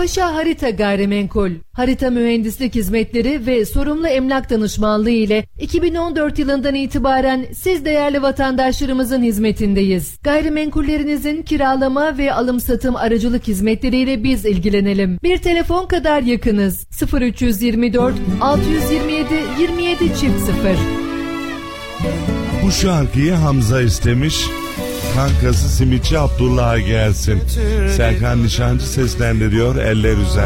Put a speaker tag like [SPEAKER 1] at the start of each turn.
[SPEAKER 1] Paşa Harita Gayrimenkul, harita mühendislik hizmetleri ve sorumlu emlak danışmanlığı ile 2014 yılından itibaren siz değerli vatandaşlarımızın hizmetindeyiz. Gayrimenkullerinizin kiralama ve alım-satım aracılık hizmetleriyle biz ilgilenelim. Bir telefon kadar yakınız. 0324 627 27 0.
[SPEAKER 2] Bu şarkıyı Hamza istemiş. Kankası simitçi Abdullah'a gelsin. Serkan Nişancı seslendiriyor, eller üzerinde.